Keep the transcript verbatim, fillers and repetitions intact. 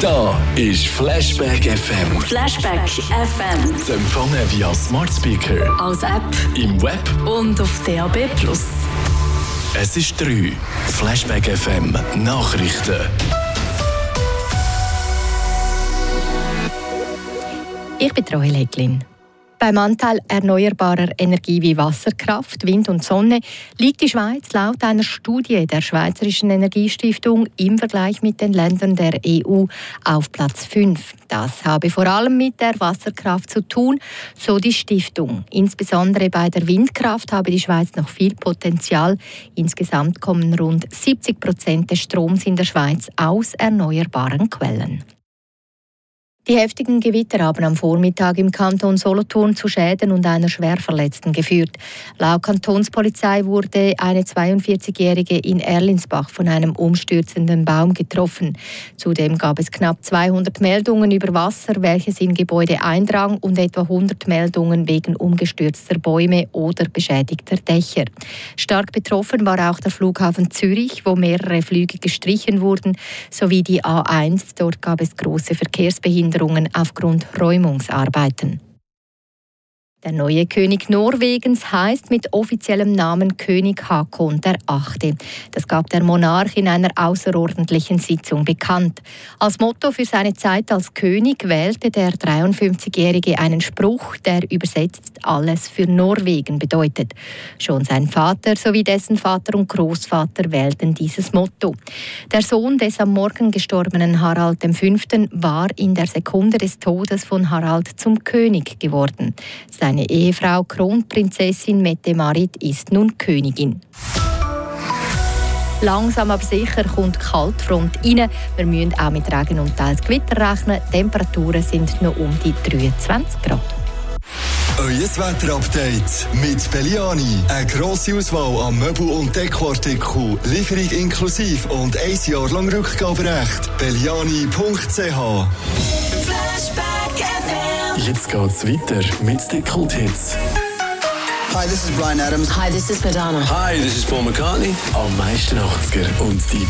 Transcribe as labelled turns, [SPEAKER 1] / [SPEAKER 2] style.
[SPEAKER 1] Da ist Flashback F M.
[SPEAKER 2] Flashback F M.
[SPEAKER 1] Zu empfangen via Smart Speaker,
[SPEAKER 2] als App
[SPEAKER 1] im Web
[SPEAKER 2] und auf D A B plus.
[SPEAKER 1] Es ist drei. Flashback F M Nachrichten.
[SPEAKER 3] Ich bin Roy Leglin. Beim Anteil erneuerbarer Energie wie Wasserkraft, Wind und Sonne liegt die Schweiz laut einer Studie der Schweizerischen Energiestiftung im Vergleich mit den Ländern der E U auf Platz fünf. Das habe vor allem mit der Wasserkraft zu tun, so die Stiftung. Insbesondere bei der Windkraft habe die Schweiz noch viel Potenzial. Insgesamt kommen rund siebzig Prozent des Stroms in der Schweiz aus erneuerbaren Quellen. Die heftigen Gewitter haben am Vormittag im Kanton Solothurn zu Schäden und einer Schwerverletzten geführt. Laut Kantonspolizei wurde eine zweiundvierzigjährige in Erlinsbach von einem umstürzenden Baum getroffen. Zudem gab es knapp zweihundert Meldungen über Wasser, welches in Gebäude eindrang, und etwa hundert Meldungen wegen umgestürzter Bäume oder beschädigter Dächer. Stark betroffen war auch der Flughafen Zürich, wo mehrere Flüge gestrichen wurden, sowie die A eins. Dort gab es große Verkehrsbehinderungen aufgrund Räumungsarbeiten. Der neue König Norwegens heißt mit offiziellem Namen König Haakon der Achte. Das gab der Monarch in einer außerordentlichen Sitzung bekannt. Als Motto für seine Zeit als König wählte der dreiundfünfzigjährige einen Spruch, der übersetzt alles für Norwegen bedeutet. Schon sein Vater sowie dessen Vater und Großvater wählten dieses Motto. Der Sohn des am Morgen gestorbenen Harald der Fünfte war in der Sekunde des Todes von Harald zum König geworden. Seine Ehefrau Kronprinzessin Mette-Marit ist nun Königin. Langsam aber sicher kommt die Kaltfront rein. Wir müssen auch mit Regen und teils Gewitter rechnen. Die Temperaturen sind noch um die dreiundzwanzig Grad.
[SPEAKER 4] Euer Wetterupdate mit Belliani. Eine grosse Auswahl an Möbel- und Dekoartikeln, Lieferung inklusive und ein Jahr lang Rückgaberecht. Belliani punkt c h.
[SPEAKER 1] Jetzt geht's weiter mit den Kulthits.
[SPEAKER 5] Hi, this is Bryan Adams.
[SPEAKER 2] Hi, this is Madonna.
[SPEAKER 6] Hi, this is Paul McCartney.
[SPEAKER 1] Am meisten achtziger und die